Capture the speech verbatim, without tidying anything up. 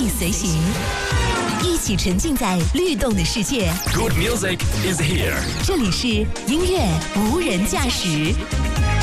易随行，一起沉浸在律动的世界。 Good music is here。 这里是音乐无人驾驶。